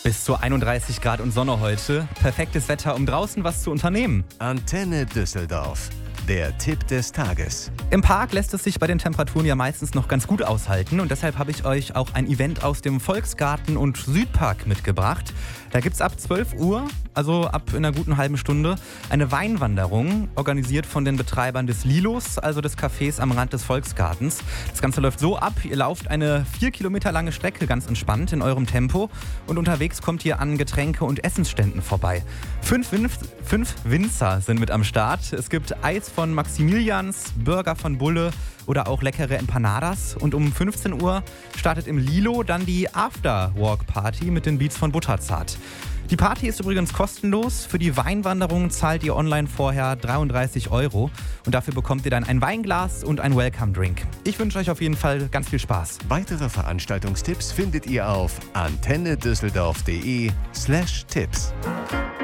Bis zu 31 Grad und Sonne heute. Perfektes Wetter, um draußen was zu unternehmen. Antenne Düsseldorf. Der Tipp des Tages. Im Park lässt es sich bei den Temperaturen ja meistens noch ganz gut aushalten und deshalb habe ich euch auch ein Event aus dem Volksgarten und Südpark mitgebracht. Da gibt es ab 12 Uhr, also ab in einer guten halben Stunde, eine Weinwanderung, organisiert von den Betreibern des Lilos, also des Cafés am Rand des Volksgartens. Das Ganze läuft so ab, ihr lauft eine 4 Kilometer lange Strecke ganz entspannt in eurem Tempo und unterwegs kommt ihr an Getränke- und Essensständen vorbei. Fünf Winzer sind mit am Start. Es gibt Eis von Maximilians, Burger von Bulle oder auch leckere Empanadas. Und um 15 Uhr startet im Lilo dann die After-Walk-Party mit den Beats von Butterzart. Die Party ist übrigens kostenlos. Für die Weinwanderung zahlt ihr online vorher 33 € und dafür bekommt ihr dann ein Weinglas und ein Welcome-Drink. Ich wünsche euch auf jeden Fall ganz viel Spaß. Weitere Veranstaltungstipps findet ihr auf antennedüsseldorf.de/Tipps.